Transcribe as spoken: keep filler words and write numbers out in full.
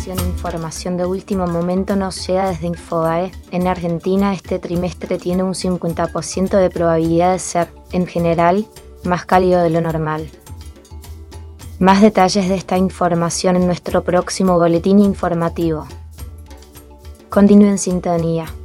atención, información de último momento nos llega desde Infobae. En Argentina este trimestre tiene un cincuenta por ciento de probabilidad de ser, en general, más cálido de lo normal. Más detalles de esta información en nuestro próximo boletín informativo. Continúe en sintonía.